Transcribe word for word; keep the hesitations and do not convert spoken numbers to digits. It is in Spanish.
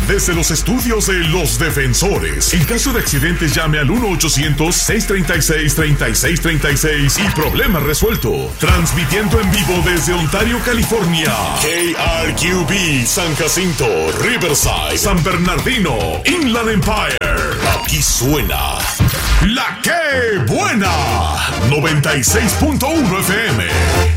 desde los estudios de Los Defensores. En caso de accidentes, llame al uno ochocientos, seiscientos treinta y seis, treinta y seis treinta y seis y problema resuelto. Transmitiendo en vivo desde Ontario, California. K R Q B, San Jacinto, Riverside, San Bernardino, Inland Empire. Aquí suena La Que Buena, noventa y seis punto uno F M.